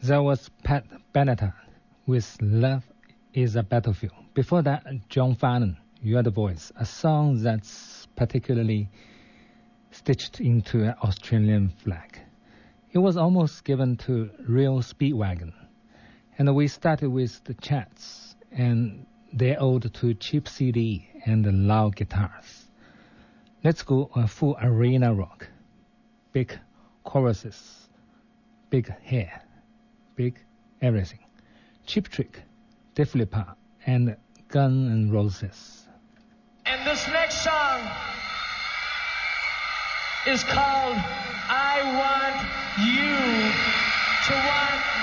There was Pat Benatar with Love is a Battlefield. Before that, John Farnham, You're the Voice, a song that's particularly stitched into an Australian flag. It was almost given to Real Speedwagon. And we started with the Chats and their ode to cheap CD and loud guitars. Let's go full arena rock. Big choruses, big hair, big everything. Cheap Trick, Def Leppard, and Guns N' Roses. And this next song is called I Want You to Want